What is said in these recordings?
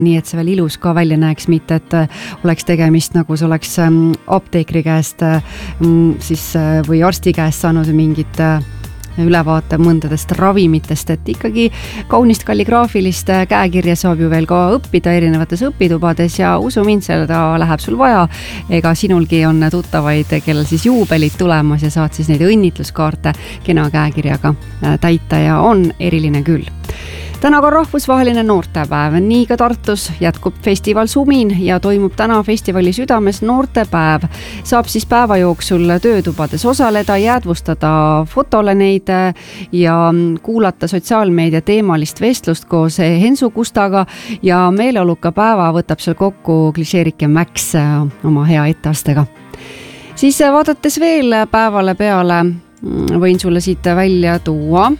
nii et see veel ilus ka välja näeks, mitte et oleks tegemist nagu see oleks apteekri käest siis, või arsti käest saanud mingit ülevaate mõndadest ravimitest, et ikkagi kaunist kalligraafilist käekirja saab ju veel ka õppida erinevates õpitubades ja usu mind, seda läheb sul vaja. Ega sinulgi on tuttavaid, kellel siis juubelid tulemas ja saad siis neid õnnitluskaarte kena käekirjaga täita ja on eriline küll. Täna ka rahvusvaheline noortepäev, nii ka Tartus jätkub festival Sumin ja toimub täna festivali südames noortepäev. Saab siis päeva jooksul töötubades osaleda, jäädvustada fotole neid ja kuulata sotsiaalmeedia teemalist vestlust koos Hensu Kustaga ja meeleoluka päeva võtab seal kokku klišeerike Max oma hea etteastega. Siis vaadates veel päevale peale, võin sulle siit välja tuua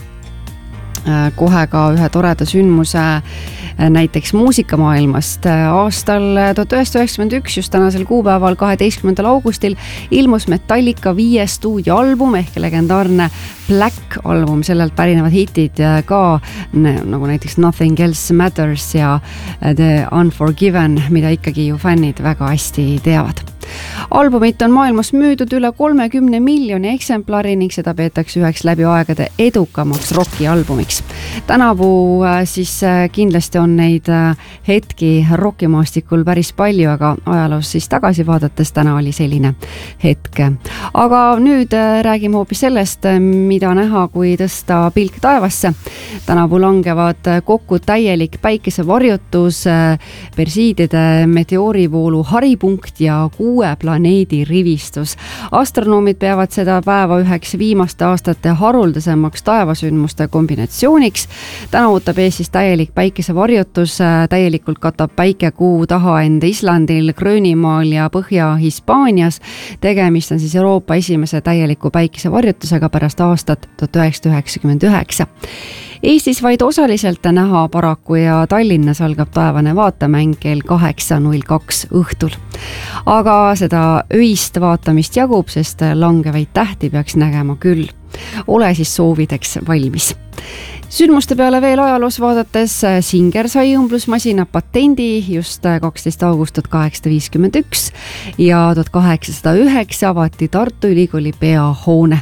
kohe ka ühe toreda sündmuse näiteks muusikamaailmast. Aastal 1991, just tänasel kuupäeval 12. augustil ilmus Metallica 5. stuudioalbum ehk legendaarne Black album, sellelt pärinevad hitid ka nagu näiteks Nothing Else Matters ja The Unforgiven, mida ikkagi ju fännid väga hästi teavad. Albumit on maailmas müüdud üle 30 miljoni eksemplari ning seda peetakse üheks läbi aegade edukamaks rocki-albumiks. Tänavu siis kindlasti on neid hetki rockimaastikul päris palju, aga ajaloos siis tagasi vaadates täna oli selline hetk. Aga nüüd räägime hoopis sellest, mida näha, kui tõsta pilk taevasse. Tänavu langevad kokku täielik päikesevarjutus, Persiidide meteoorivoolu haripunkt ja 6 planeedi rivistus. Astronoomid peavad seda päeva üheks viimaste aastate haruldasemaks taevasündmuste kombinatsiooniks. Täna ootab ees siis täielik päikesevarjutus, täielikult katab päike kuu taha enda Islandil, Gröönimaal ja Põhja-Hispaanias. Tegemist on siis Euroopa esimese täieliku päikesevarjutusega pärast aastat 1999. Eestis vaid osaliselt näha paraku ja Tallinnas algab taevane vaatemäng kell 8.02 õhtul. Aga seda öist vaatamist jagub, sest langevaid tähti peaks nägema küll. Ole siis soovideks valmis. Sündmuste peale veel ajaloos vaadates Singer sai õmblusmasina patendi just 12. august 1851 ja 1809 avati Tartu Ülikooli peahoone.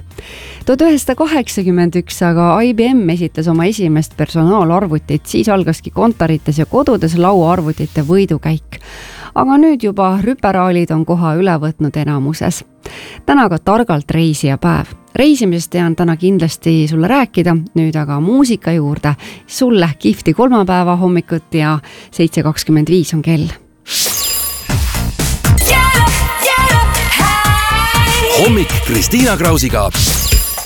1981 aga IBM esitas oma esimest personaalarvutit, siis algaski kontorites ja kodudes lauaarvutite võidukäik. Aga nüüd juba rüperaalid on koha üle võtnud enamuses. Täna ka targalt reisija päev. Reisimisest tean täna kindlasti sulle rääkida, nüüd aga muusika juurde. Sulle kihvti kolmapäeva hommikut ja 7.25 on kell. Hommik Kristiina Krausiga.